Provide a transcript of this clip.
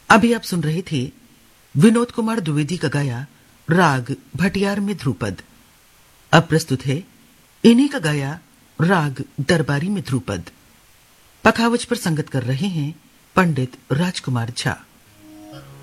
अभी आप सुन रहे थे विनोद कुमार द्विवेदी का गाया राग भटियार में ध्रुपद। अब प्रस्तुत है इन्हीं का गाया राग दरबारी में ध्रुपद। पखावज पर संगत कर रहे हैं पंडित राजकुमार झा।